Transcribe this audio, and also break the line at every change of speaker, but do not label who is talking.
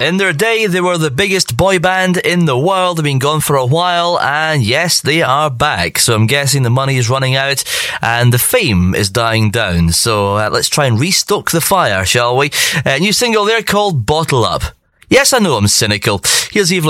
In their day, they were the biggest boy band in the world. They've been gone for a while, and yes, they are back. So I'm guessing the money is running out, and the fame is dying down. So let's try and restoke the fire, shall we? New single there called Bottle Up. Yes, I know I'm cynical. Here's Eve